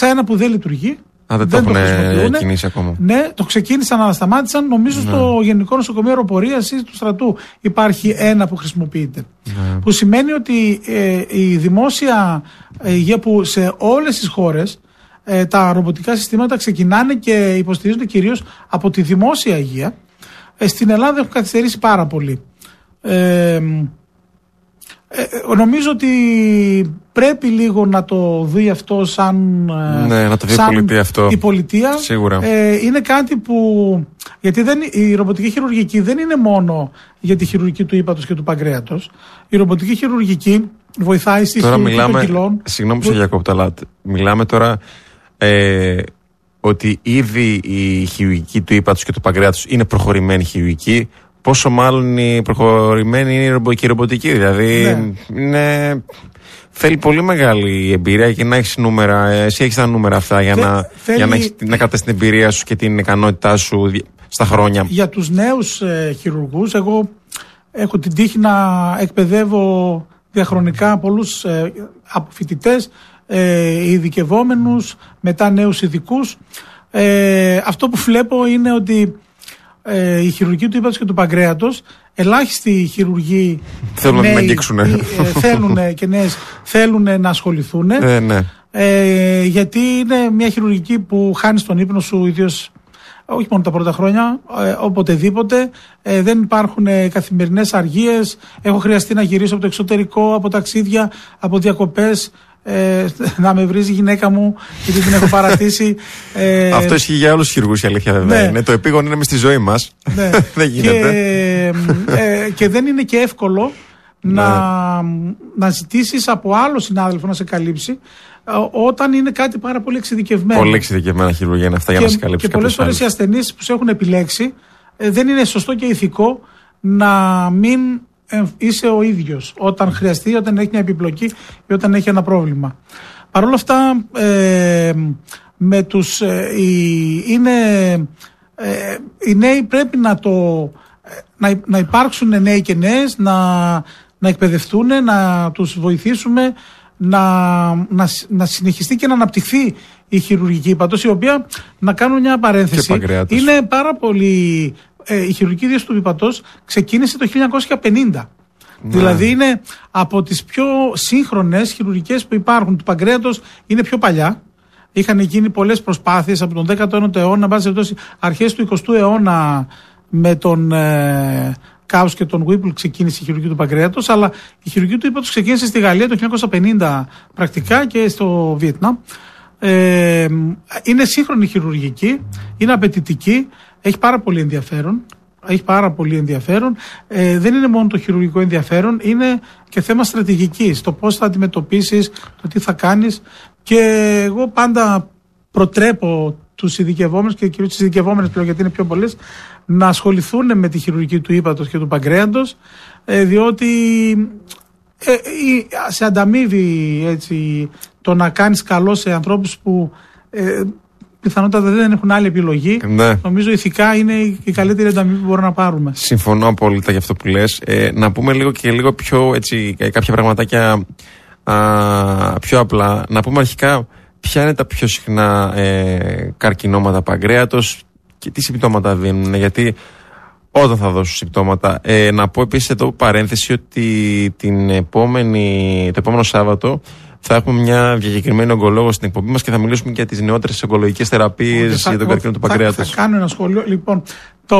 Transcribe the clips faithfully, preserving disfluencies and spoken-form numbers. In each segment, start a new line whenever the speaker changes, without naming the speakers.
τα ένα που δεν λειτουργεί.
Α, δεν, δεν το έχουν κινήσει ακόμα.
Ναι, το ξεκίνησαν, αλλά σταμάτησαν. Νομίζω ναι. στο Γενικό Νοσοκομείο Αεροπορίας ή του στρατού υπάρχει ένα που χρησιμοποιείται. Ναι. Που σημαίνει ότι ε, η δημόσια υγεία, που σε όλες τις χώρες ε, τα ρομποτικά συστήματα ξεκινάνε και υποστηρίζονται κυρίως από τη δημόσια υγεία. Ε, στην Ελλάδα έχουν καθυστερήσει πάρα πολύ. Ε, Ε, νομίζω ότι πρέπει λίγο να το δει αυτό σαν,
ναι, να το δει
σαν
η πολιτεία αυτό.
Η πολιτεία
Σίγουρα.
Ε, είναι κάτι που, γιατί δεν, η ρομποτική χειρουργική δεν είναι μόνο για τη χειρουργική του ύπατος και του παγκρέατος. Η ρομποτική χειρουργική βοηθάει στη χειρουργική των κιλών.
Συγγνώμη που σε διακόπτω, αλλά μιλάμε τώρα ε, ότι ήδη η χειρουργική του ύπατος και του παγκρέατος είναι προχωρημένη χειρουργική. Πόσο μάλλον η προχωρημένη είναι η ρομποτική. Δηλαδή ναι. είναι, θέλει πολύ μεγάλη εμπειρία και να έχεις νούμερα. Εσύ έχεις τα νούμερα αυτά για, Θε, να, θέλει... για να, έχεις, να κρατάς την εμπειρία σου και την ικανότητά σου στα χρόνια.
Για τους νέους ε, χειρουργούς, εγώ έχω την τύχη να εκπαιδεύω διαχρονικά πολλούς ε, φοιτητές, ε, ειδικευόμενους, μετά νέους ειδικούς. Ε, αυτό που βλέπω είναι ότι Ε, η χειρουργική του ύπατος και του παγκρέατος, ελάχιστοι χειρουργοί
θέλουν νέοι, να αγγίξουν. Ε,
θέλουν και νέες θέλουν να ασχοληθούν.
Ε, ναι.
ε, γιατί είναι μια χειρουργική που χάνεις τον ύπνο σου, ιδίως όχι μόνο τα πρώτα χρόνια, ε, οποτεδήποτε. Ε, δεν υπάρχουν ε, καθημερινές αργίες. Έχω χρειαστεί να γυρίσω από το εξωτερικό, από ταξίδια, από διακοπές. Ε, να με βρίζει η γυναίκα μου γιατί την έχω παρατήσει. ε,
Αυτό ισχύει για όλους τους χειρουργούς, η αλήθεια βέβαια. Ναι. Είναι. Το επίγον είναι μες στη ζωή μας. Ναι. Δεν γίνεται.
Και, ε, και δεν είναι και εύκολο ναι. να, να ζητήσεις από άλλο συνάδελφο να σε καλύψει όταν είναι κάτι πάρα πολύ εξειδικευμένο.
Πολύ εξειδικευμένα χειρουργία είναι αυτά για
και,
να σε καλύψει.
Και πολλές φορές οι ασθενείς που σε έχουν επιλέξει ε, δεν είναι σωστό και ηθικό να μην είσαι ο ίδιος όταν χρειαστεί, όταν έχει μια επιπλοκή ή όταν έχει ένα πρόβλημα. Παρ' όλα αυτά, ε, με τους, ε, οι, είναι, ε, οι νέοι πρέπει να, το, να, να υπάρξουν νέοι και νέες, να, να εκπαιδευτούν, να τους βοηθήσουμε, να, να, να συνεχιστεί και να αναπτυχθεί η χειρουργική ύπατος, η οποία, να κάνω μια παρένθεση, είναι πάρα πολύ... Ε, η χειρουργική δίωση του ύπατος ξεκίνησε το χίλια εννιακόσια πενήντα. Ναι. Δηλαδή είναι από τις πιο σύγχρονες χειρουργικές που υπάρχουν. Του παγκρέατος είναι πιο παλιά. Είχαν γίνει πολλές προσπάθειες από τον δέκατο ένατο αιώνα, αρχές του εικοστού αιώνα, με τον ε, Κάους και τον Whipple ξεκίνησε η χειρουργική του παγκρέατος, αλλά η χειρουργική του ύπατος ξεκίνησε στη Γαλλία το χίλια εννιακόσια πενήντα πρακτικά και στο Βιετνάμ. Ε, είναι σύγχρονη χειρουργική, είναι απαιτητική. Έχει πάρα πολύ ενδιαφέρον. Έχει πάρα πολύ ενδιαφέρον. Ε, δεν είναι μόνο το χειρουργικό ενδιαφέρον, είναι και θέμα στρατηγικής. Το πώς θα αντιμετωπίσεις, το τι θα κάνεις. Και εγώ πάντα προτρέπω τους ειδικευόμενους και κυρίως τις ειδικευόμενες πλέον, γιατί είναι πιο πολλές, να ασχοληθούν με τη χειρουργική του ύπατος και του παγκρέατος, ε, διότι ε, ε, σε ανταμείβει έτσι, το να κάνεις καλό σε ανθρώπους που... Ε, πιθανότατα δεν έχουν άλλη επιλογή. Ναι. Νομίζω ηθικά είναι η καλύτερη ανταμοιβή που μπορούμε να πάρουμε.
Συμφωνώ απόλυτα για αυτό που λες. Ε, να πούμε λίγο και λίγο πιο έτσι, κάποια πραγματάκια α, πιο απλά. Να πούμε αρχικά ποια είναι τα πιο συχνά ε, καρκινόματα παγκρέατος και τι συμπτώματα δίνουν. Γιατί όταν θα δώσω συμπτώματα. Ε, να πω επίσης εδώ παρένθεση ότι την επόμενη, το επόμενο Σάββατο θα έχουμε μια διακεκριμένη ογκολόγο στην εκπομπή μας και θα μιλήσουμε και για τις νεότερες ογκολογικές θεραπείες για τον καρκίνο του παγκρέατος.
Θα κάνω ένα σχόλιο. Λοιπόν, το,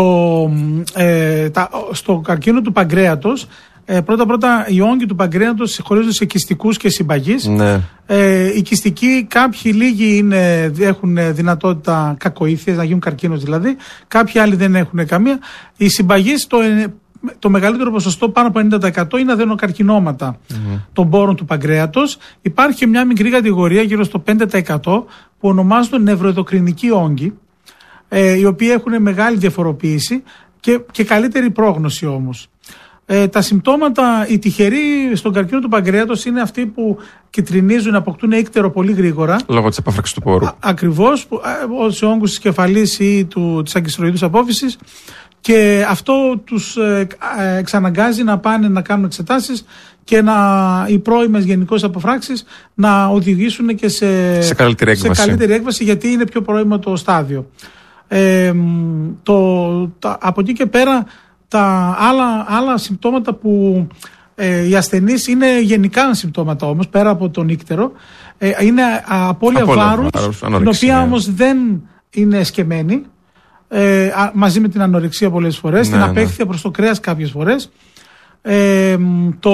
ε, τα, στο καρκίνο του παγκρέατος, ε, πρώτα-πρώτα οι όγκοι του παγκρέατος χωρίζονται σε κυστικούς και συμπαγείς. Ναι. Ε, οι κυστικοί, κάποιοι λίγοι είναι, έχουν δυνατότητα κακοήθειας, να γίνουν καρκίνος δηλαδή, κάποιοι άλλοι δεν έχουν καμία. Οι συμπαγείς, το Το μεγαλύτερο ποσοστό, πάνω από ενενήντα τοις εκατό, είναι αδενοκαρκινόματα mm-hmm. των πόρων του παγκρέατος. Υπάρχει και μια μικρή κατηγορία, γύρω στο πέντε τοις εκατό, που ονομάζονται νευροεδοκρινικοί όγκοι, ε, οι οποίοι έχουν μεγάλη διαφοροποίηση και, και καλύτερη πρόγνωση όμως. Ε, τα συμπτώματα, οι τυχεροί στον καρκίνο του παγκρέατος είναι αυτοί που κυτρινίζουν, αποκτούν ύκτερο πολύ γρήγορα. Λόγω της επάφραξης του πόρου. Α, ακριβώς, σε όγκους της κεφαλής ή του, της αγκιστροειδούς απόφυσης. Και αυτό τους ε, εξαναγκάζει να πάνε να κάνουν εξετάσεις και να, οι πρώιμες γενικώς αποφράξεις να οδηγήσουν και σε,
σε, καλύτερη έκβαση.
σε καλύτερη έκβαση, γιατί είναι πιο πρώιμο το στάδιο. Ε, το, τα, από εκεί και πέρα τα άλλα, άλλα συμπτώματα που ε, οι ασθενείς είναι γενικά συμπτώματα όμως, πέρα από τον ίκτερο, ε, είναι απώλεια βάρους, την οποία όμως δεν είναι εσκεμμένη, ε, α, μαζί με την ανορεξία πολλές φορές, ναι, την απέχθεια ναι. προς το κρέας κάποιες φορές. Ε, το,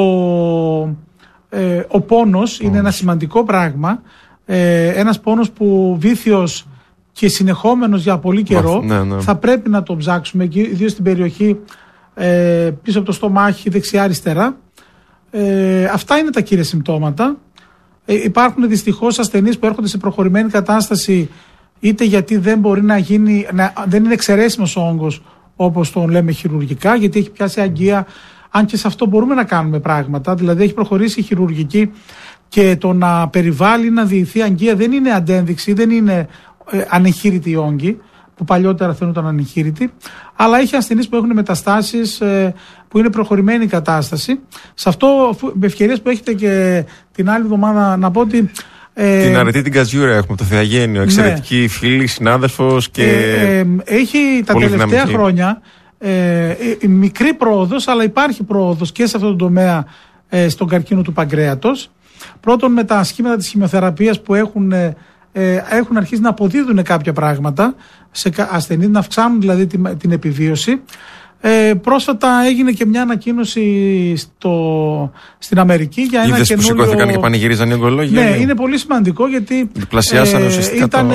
ε, ο πόνος είναι ένα σημαντικό πράγμα, ε, ένας πόνος που βήθιος και συνεχόμενος για πολύ καιρό, ναι, ναι. θα πρέπει να το ψάξουμε, ιδίως στην περιοχή ε, πίσω από το στομάχι, δεξιά-αριστερά. Ε, αυτά είναι τα κύρια συμπτώματα. Ε, υπάρχουν δυστυχώς ασθενείς που έρχονται σε προχωρημένη κατάσταση, είτε γιατί δεν μπορεί να γίνει, να, δεν είναι εξαιρέσιμος ο όγκος όπως τον λέμε χειρουργικά, γιατί έχει πιάσει αγγεία, αν και σε αυτό μπορούμε να κάνουμε πράγματα, δηλαδή έχει προχωρήσει η χειρουργική και το να περιβάλλει, να διηθεί αγγεία δεν είναι αντένδειξη, δεν είναι ε, ανεγχείρητη η όγκη, που παλιότερα θεωρούνταν ανεγχείρητη, αλλά έχει ασθενείς που έχουν μεταστάσεις ε, που είναι προχωρημένη η κατάσταση. Σε αυτό, με ευκαιρίες που έχετε και την άλλη εβδομάδα, να πω ότι Ε,
την αρετή την Κατζιούρα έχουμε, το Θεαγένιο, εξαιρετική ναι. φίλη, συνάδελφος και
ε, ε, έχει τα τελευταία δυναμική. χρόνια ε, ε, μικρή πρόοδος, αλλά υπάρχει πρόοδος και σε αυτό το τομέα ε, στον καρκίνο του παγκρέατος. Πρώτον, με τα σχήματα της χημειοθεραπείας που έχουν, ε, έχουν αρχίσει να αποδίδουν κάποια πράγματα σε ασθενείς, να αυξάνουν δηλαδή την, την επιβίωση. Ε, πρόσφατα έγινε και μια ανακοίνωση στο, στην Αμερική για ένα
Είδες
καινούριο...
που σηκώθηκαν και πανηγυρίζαν οι ογκολόγοι.
Ναι, είναι πολύ σημαντικό, γιατί ε, ήταν το...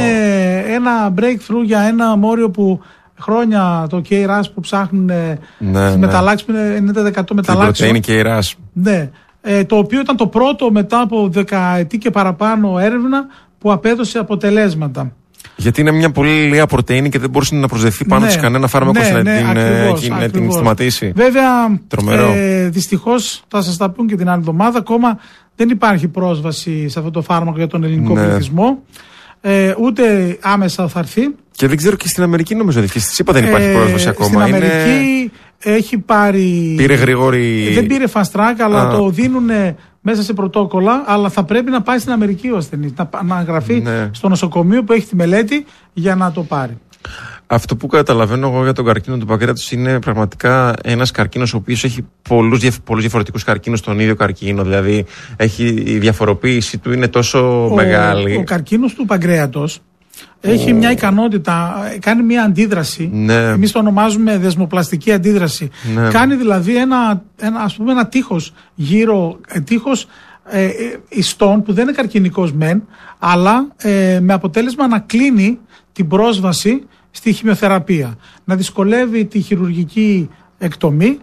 ένα breakthrough για ένα μόριο που χρόνια το κέι ρας που ψάχνουν ναι, τις ναι. μεταλλάξεις, που είναι ενενήντα τοις εκατό μεταλλάξεις.
Την πρωτεΐνη κέι ρας.
Ναι, ε, το οποίο ήταν το πρώτο μετά από δεκαετή και παραπάνω έρευνα που απέδωσε αποτελέσματα.
Γιατί είναι μια πολύ λίγα πρωτεΐνη και δεν μπορούσε να προσδεθεί πάνω
ναι,
σε κανένα φάρμακο ναι, να, ναι, την,
ακριβώς,
την,
ακριβώς.
την σταματήσει.
Βέβαια, ε, δυστυχώς θα σας τα πούν και την άλλη εβδομάδα, ακόμα δεν υπάρχει πρόσβαση σε αυτό το φάρμακο για τον ελληνικό ναι. πληθυσμό. Ε, ούτε άμεσα θα έρθει.
Και δεν ξέρω και στην Αμερική, νομίζω ότι και στη ΣΥΠΑ δεν υπάρχει πρόσβαση ε, ακόμα.
Στην Αμερική είναι... έχει πάρει.
Πήρε γρήγορη.
Δεν πήρε fast track, αλλά Α. το δίνουν μέσα σε πρωτόκολλα. Αλλά θα πρέπει να πάει στην Αμερική ο ασθενής, να, να γραφεί ναι. στο νοσοκομείο που έχει τη μελέτη για να το πάρει.
Αυτό που καταλαβαίνω εγώ για τον καρκίνο του παγκρέατος είναι πραγματικά ένας καρκίνος ο οποίος έχει πολλούς, πολλούς διαφορετικούς καρκίνους στον ίδιο καρκίνο. Δηλαδή έχει, η διαφοροποίηση του είναι τόσο
ο,
μεγάλη.
Ο καρκίνος του παγκρέατος έχει μια ικανότητα, κάνει μια αντίδραση. Ναι. Εμείς το ονομάζουμε δεσμοπλαστική αντίδραση. Ναι. Κάνει δηλαδή ένα, ένα, ας πούμε ένα τείχος γύρω, τείχος ε, ιστών που δεν είναι καρκινικός μεν, αλλά ε, με αποτέλεσμα να κλείνει την πρόσβαση στη χημειοθεραπεία, να δυσκολεύει τη χειρουργική εκτομή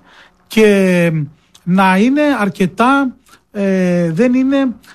και να είναι αρκετά ε, δεν είναι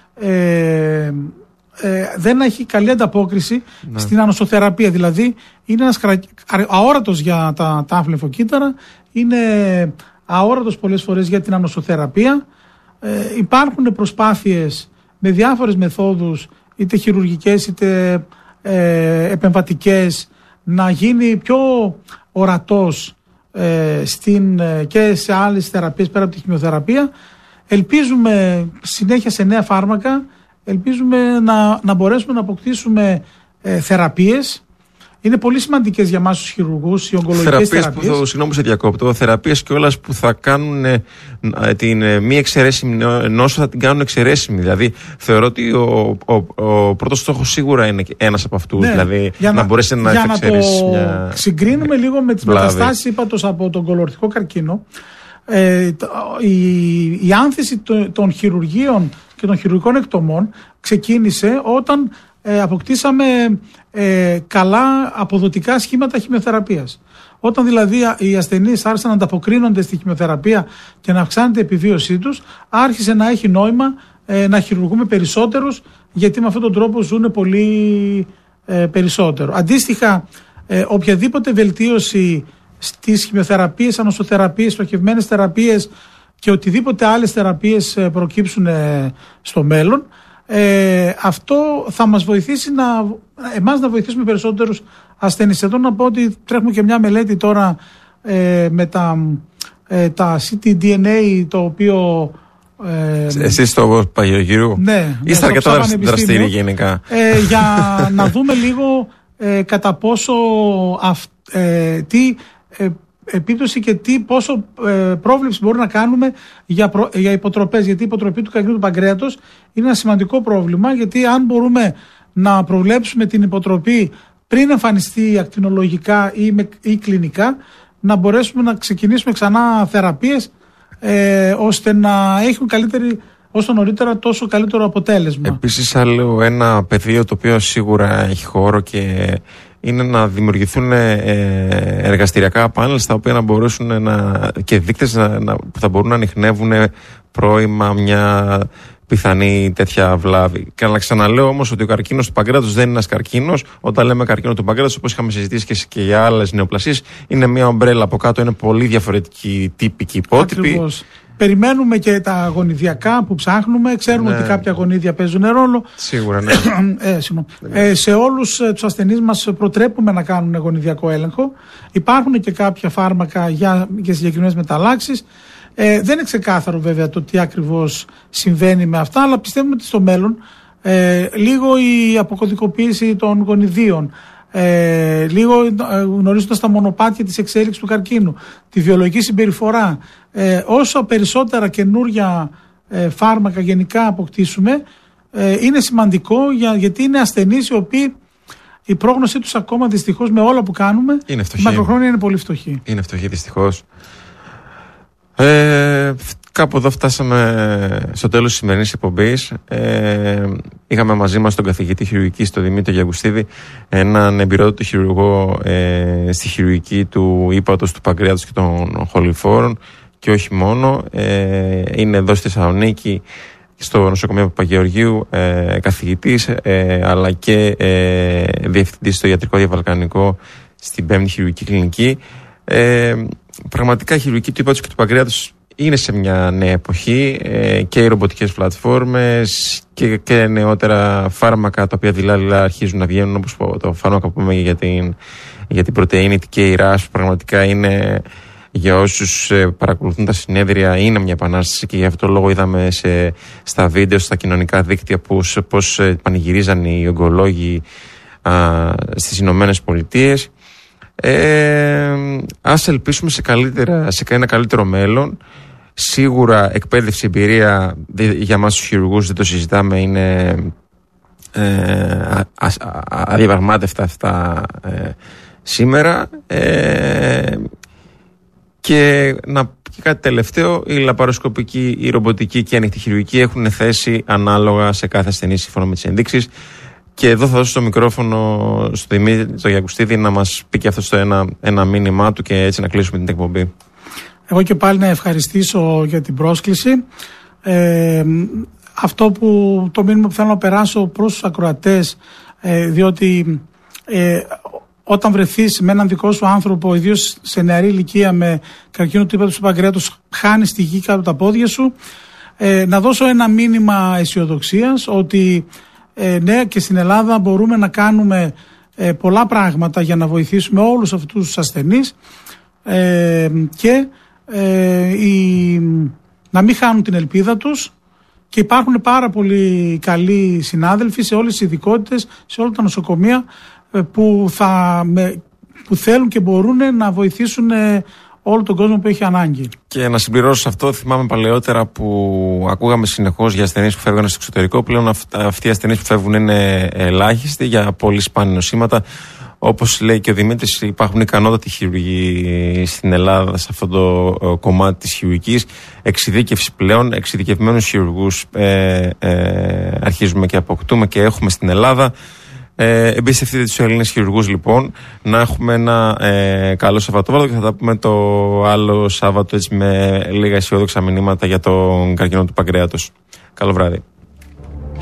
ε, ε, δεν έχει καλή ανταπόκριση ναι. στην ανοσοθεραπεία. Δηλαδή είναι ένας αόρατος για τα, τα αμφλεμφοκύτταρα, είναι αόρατος πολλές φορές για την ανοσοθεραπεία. Ε, υπάρχουν προσπάθειες με διάφορες μεθόδους, είτε χειρουργικές είτε ε, επεμβατικές, να γίνει πιο ορατός ε, στην, ε, και σε άλλες θεραπείες πέρα από τη χημειοθεραπεία. Ελπίζουμε συνέχεια σε νέα φάρμακα, ελπίζουμε να, να μπορέσουμε να αποκτήσουμε ε, θεραπείες. Είναι πολύ σημαντικές για εμάς τους χειρουργούς οι ογκολογικές θεραπείες.
Θεραπείες που θα, συγγνώμη σε διακόπτω, θεραπείες κιόλας που θα κάνουν ε, την ε, μη εξαιρέσιμη νόσο, θα την κάνουν εξαιρέσιμη. Δηλαδή θεωρώ ότι ο, ο, ο πρώτος στόχος σίγουρα είναι ένας από αυτούς. Ναι, δηλαδή να, να μπορέσει να εξαιρέσει. Για να το μια...
συγκρίνουμε λίγο με τις μεταστάσεις ύπατος από τον κολοορθικό καρκίνο. Ε, η, η άνθηση των, των χειρουργείων και των χειρουργικών εκτομών ξεκίνησε όταν ε, αποκτήσαμε ε, καλά αποδοτικά σχήματα χημειοθεραπείας. Όταν δηλαδή οι ασθενείς άρχισαν να ανταποκρίνονται στη χημειοθεραπεία και να αυξάνεται η επιβίωσή τους, άρχισε να έχει νόημα ε, να χειρουργούμε περισσότερους, γιατί με αυτόν τον τρόπο ζουν πολύ ε, περισσότερο. Αντίστοιχα, ε, οποιαδήποτε βελτίωση στις χημειοθεραπείες, ανοσοθεραπείες, στοχευμένες θεραπείες και οτιδήποτε άλλες θεραπείες προκύψουν στο μέλλον, ε, αυτό θα μας βοηθήσει να, εμάς να βοηθήσουμε περισσότερους ασθενείς. Εδώ να πω ότι τρέχουμε και μια μελέτη τώρα ε, με τα, ε, τα σι τι ντι εν έι, το οποίο Ε,
Εσείς στο Παγιογύρου?
Ναι.
Είστε αρκετά δραστήριοι γενικά.
Ε, για να δούμε λίγο ε, κατά πόσο αυ, ε, τι ε, επίπτωση και τι, πόσο ε, πρόβλεψη μπορούμε να κάνουμε για, προ, για υποτροπές. Γιατί η υποτροπή του καρκίνου του παγκρέατος είναι ένα σημαντικό πρόβλημα, γιατί αν μπορούμε να προβλέψουμε την υποτροπή πριν εμφανιστεί ακτινολογικά ή, με, ή κλινικά, να μπορέσουμε να ξεκινήσουμε ξανά θεραπείες ε, ώστε να έχουν καλύτερη, όσο νωρίτερα τόσο καλύτερο αποτέλεσμα.
Επίσης άλλο ένα πεδίο το οποίο σίγουρα έχει χώρο και είναι να δημιουργηθούν ε, εργαστηριακά πάνελ στα οποία να μπορέσουν να, και δείκτες να, να, που θα μπορούν να ανιχνεύουν πρώιμα μια πιθανή τέτοια βλάβη. Και να ξαναλέω όμως ότι ο καρκίνος του παγκρέατος δεν είναι ένας καρκίνος. Όταν λέμε καρκίνο του παγκρέατος, όπως είχαμε συζητήσει και, και για άλλες νεοπλασίες, είναι μια ομπρέλα από κάτω, είναι πολύ διαφορετική τύπη και υπότυπη.
Ακριβώς. Περιμένουμε και τα γονιδιακά που ψάχνουμε. Ξέρουμε ναι. ότι κάποια γονίδια παίζουν ρόλο.
Σίγουρα, ναι.
ε, ε, σε όλους ε, τους ασθενείς μας προτρέπουμε να κάνουν γονιδιακό έλεγχο. Υπάρχουν και κάποια φάρμακα για, για συγκεκριμένες μεταλλάξεις. Ε, δεν είναι ξεκάθαρο βέβαια το τι ακριβώς συμβαίνει με αυτά, αλλά πιστεύουμε ότι στο μέλλον ε, λίγο η αποκωδικοποίηση των γονιδίων, ε, λίγο ε, γνωρίζοντας τα μονοπάτια της εξέλιξης του καρκίνου, τη βιολογική συμπεριφορά, ε, όσο περισσότερα καινούρια ε, φάρμακα γενικά αποκτήσουμε, ε, είναι σημαντικό για, γιατί είναι ασθενείς οι οποίοι η πρόγνωσή τους ακόμα δυστυχώς με όλα που κάνουμε
είναι φτωχή.
Μακροχρόνια είναι πολύ φτωχή.
Είναι φτωχή δυστυχώς. Ε, κάπου εδώ φτάσαμε στο τέλος της σημερινής εκπομπής. Ε, είχαμε μαζί μας τον καθηγητή χειρουργικής, τον Δημήτρη Γιαγκουστίδη, έναν εμπειρότατο χειρουργό ε, στη χειρουργική του ύπατος, του παγκρέατος και των χοληφόρων, και όχι μόνο. Ε, είναι εδώ στη Θεσσαλονίκη, στο νοσοκομείο Παπαγεωργίου, ε, καθηγητής, ε, αλλά και ε, διευθυντής στο ιατρικό διαβαλκανικό στην πέμπτη χειρουργική κλινική. Ε, πραγματικά η χειρουργική του ύπατος και του παγκρέατος είναι σε μια νέα εποχή, ε, και οι ρομποτικές πλατφόρμες και, και νεότερα φάρμακα τα οποία δηλαδή αρχίζουν να βγαίνουν, όπως το φάρμακα που πούμε για την, για την πρωτεΐνη και η ρας, που πραγματικά είναι, για όσους ε, παρακολουθούν τα συνέδρια, είναι μια επανάσταση, και γι' αυτό το λόγο είδαμε σε, στα βίντεο, στα κοινωνικά δίκτυα πώς, πώς ε, πανηγυρίζαν οι ογκολόγοι α, στις Ηνωμένες Πολιτείες. Ε, ας ελπίσουμε σε, καλύτερα, σε ένα καλύτερο μέλλον. Σίγουρα εκπαίδευση, εμπειρία για μας τους χειρουργούς, δεν το συζητάμε, είναι ε, αδιαπραγμάτευτα αυτά ε, σήμερα. Ε, και να και κάτι τελευταίο, η λαπαροσκοπική, η ρομποτική και η ανοιχτή χειρουργική έχουν θέση ανάλογα σε κάθε ασθενή σύμφωνα με τις ενδείξεις. Και εδώ θα δώσω το μικρόφωνο στο Δημήτρη το Γιαγκουστίδη να μας πει και αυτό στο ένα, ένα μήνυμά του, και έτσι να κλείσουμε την εκπομπή.
Εγώ και πάλι να ευχαριστήσω για την πρόσκληση. Ε, αυτό που το μήνυμα που θέλω να περάσω προς τους ακροατές, ε, διότι ε, όταν βρεθείς με έναν δικό σου άνθρωπο, ιδίως σε νεαρή ηλικία με καρκίνο του ύπατος του παγκρέατος, χάνεις τη γη κάτω από τα πόδια σου, ε, να δώσω ένα μήνυμα αισιοδοξίας ότι Ε, ναι, και στην Ελλάδα μπορούμε να κάνουμε ε, πολλά πράγματα για να βοηθήσουμε όλους αυτούς τους ασθενείς, ε, και ε, η, να μην χάνουν την ελπίδα τους, και υπάρχουν πάρα πολύ καλοί συνάδελφοι σε όλες τις ειδικότητες, σε όλα τα νοσοκομεία, ε, που, θα, με, που θέλουν και μπορούν να βοηθήσουν ε, όλο τον κόσμο που έχει ανάγκη. Και να συμπληρώσω σε αυτό, θυμάμαι παλαιότερα που ακούγαμε συνεχώς για ασθενείς που φεύγαν στο εξωτερικό. Πλέον αυτοί οι ασθενείς που φεύγουν είναι ελάχιστοι για πολύ σπάνια νοσήματα. Όπως λέει και ο Δημήτρης, υπάρχουν ικανότατοι χειρουργοί στην Ελλάδα σε αυτό το κομμάτι της χειρουργικής. Εξειδίκευση πλέον, εξειδικευμένους χειρουργούς ε, ε, αρχίζουμε και αποκτούμε και έχουμε στην Ελλάδα. Ε, εμπιστευτείτε τους Έλληνες χειρουργούς λοιπόν. Να έχουμε ένα ε, καλό Σαββατόβραδο, και θα τα πούμε το άλλο Σάββατο έτσι με λίγα αισιόδοξα μηνύματα για τον καρκίνο του παγκρέατος. Καλό βράδυ.